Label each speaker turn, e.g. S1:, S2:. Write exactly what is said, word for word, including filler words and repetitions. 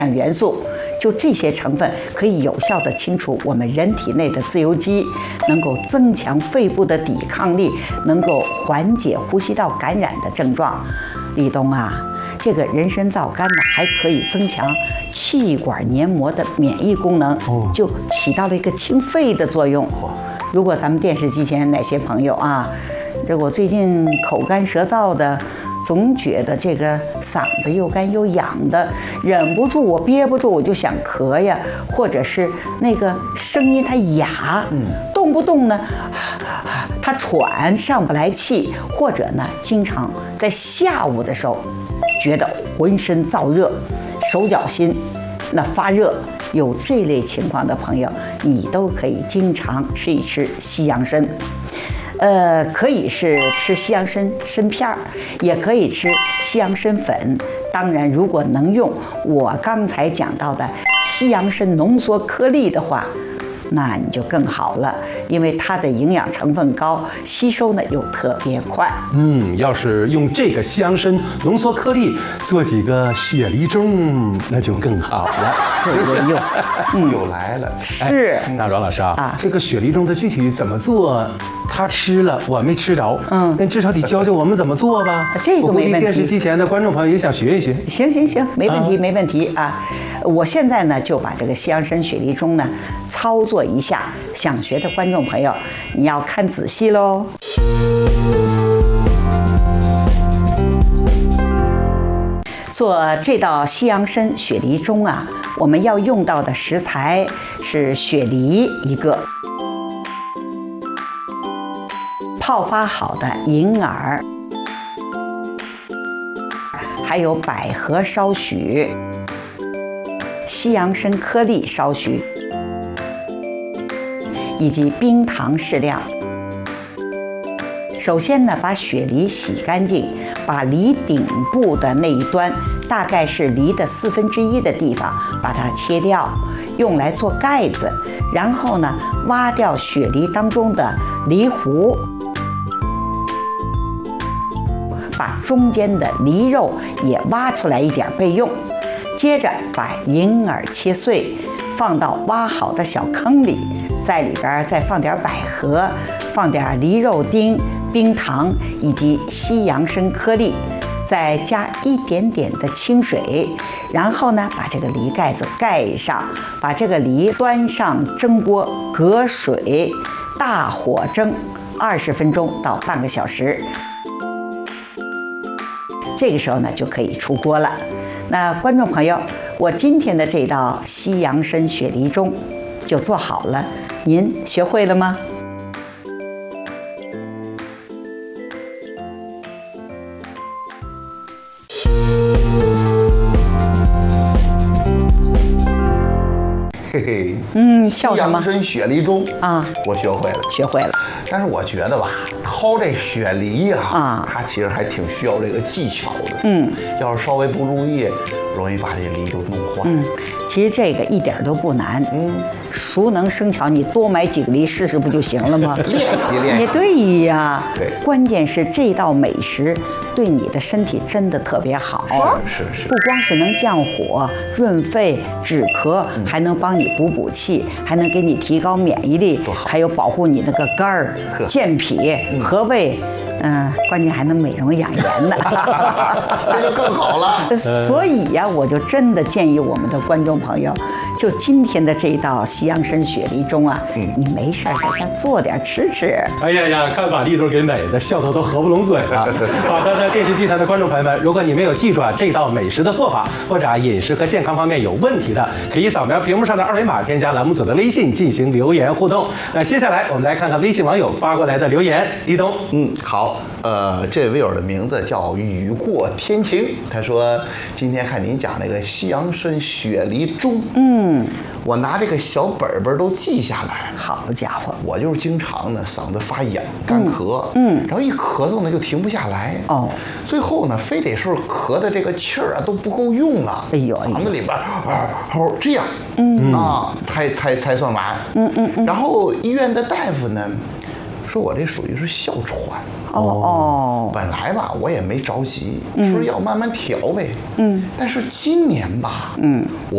S1: 元素，就这些成分可以有效地清除我们人体内的自由基，能够增强肺部的抵抗力，能够缓解呼吸道感染的症状。立冬啊，这个人参皂苷呢，还可以增强气管黏膜的免疫功能，就起到了一个清肺的作用。如果咱们电视机前哪些朋友啊，这我最近口干舌燥的，总觉得这个嗓子又干又痒的，忍不住我憋不住我就想咳呀，或者是那个声音它哑，嗯，动不动呢他喘上不来气，或者呢经常在下午的时候觉得浑身燥热，手脚心那发热，有这类情况的朋友，你都可以经常吃一吃西洋参。呃，可以是吃西洋参参片儿，也可以吃西洋参粉。当然，如果能用我刚才讲到的西洋参浓缩颗粒的话，那你就更好了，因为它的营养成分高，吸收呢又特别快。
S2: 嗯，要是用这个西洋参浓缩颗粒做几个雪梨盅，那就更好了。
S1: 有用，
S3: 嗯，又来了。
S1: 是，
S2: 哎、那阮老师啊，
S1: 啊
S2: 这个雪梨盅的具体怎么做？他吃了，我没吃着，嗯，但至少得教教我们怎么做吧。
S1: 这个没问题。
S2: 我估计电视机前的观众朋友也想学一学。
S1: 行行行，没问题，没问题啊！我现在呢就把这个西洋参雪梨盅呢操作一下，想学的观众朋友，你要看仔细喽。做这道西洋参雪梨盅啊，我们要用到的食材是雪梨一个，泡发好的银耳，还有百合少许，西洋参颗粒少许，以及冰糖适量。首先呢，把雪梨洗干净，把梨顶部的那一端，大概是梨的四分之一的地方，把它切掉，用来做盖子。然后呢，挖掉雪梨当中的梨核，把中间的梨肉也挖出来一点备用。接着把银耳切碎，放到挖好的小坑里，在里边再放点百合，放点梨肉丁、冰糖以及西洋参颗粒，再加一点点的清水，然后呢，把这个梨盖子盖上，把这个梨端上蒸锅，隔水，大火蒸二十分钟到半个小时。这个时候呢，就可以出锅了。那观众朋友，我今天的这道西洋参雪梨盅就做好了，您学会了吗？
S3: 嘿嘿，
S1: 嗯，笑什么？
S3: 西洋参雪梨盅
S1: 啊，
S3: 我学会了，
S1: 学会了。
S3: 但是我觉得吧，掏这雪梨呀、啊，
S1: 啊
S3: 它其实还挺需要这个技巧的。
S1: 嗯，
S3: 要是稍微不注意，容易把这梨就弄坏。
S1: 嗯，其实这个一点都不难。嗯，熟能生巧，你多买几个梨试试不就行了吗？
S3: 练习练习。
S1: 也对呀。
S3: 对。
S1: 关键是这道美食对你的身体真的特别好。
S3: 是是是。
S1: 不光是能降火、润肺、止咳，嗯、还能帮你补补气，还能给你提高免疫力，还有保护你那个肝儿、健脾、和胃。嗯，关键还能美容养颜呢，
S3: 这就更好了。
S1: 所以呀、啊，我就真的建议我们的观众朋友，就今天的这道西洋参雪梨盅啊，嗯、你没事在家做点吃吃。
S2: 哎呀呀，看把丽都给美的，笑得都合不拢嘴了。好的，那电视机前的观众朋友们，如果你没有记住啊这道美食的做法，或者啊饮食和健康方面有问题的，可以扫描屏幕上的二维码，添加栏目组的微信进行留言互动。那接下来我们来看看微信网友发过来的留言。立冬，
S3: 嗯，好。呃，这位友的名字叫雨过天晴，他说今天看您讲那个西洋参雪梨盅，嗯，我拿这个小本本都记下来。
S1: 好家伙，
S3: 我就是经常呢嗓子发痒、干咳，嗯，然后一咳嗽呢就停不下来，哦，最后呢非得是咳的这个气儿啊都不够用了，哎呦，嗓子里边啊哦这样，嗯啊才才才算完，嗯嗯嗯，然后医院的大夫呢说我这属于是哮喘。
S1: 哦哦，
S3: 本来吧，我也没着急，吃药慢慢调呗。嗯，但是今年吧，嗯，我